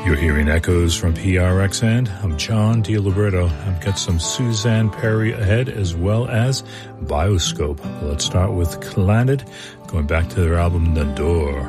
You're hearing echoes from PRXN. I'm John DiLiberto. I've got some Suzanne Perry ahead as well as Bioscope. Let's start with Clannad, going back to their album Nador.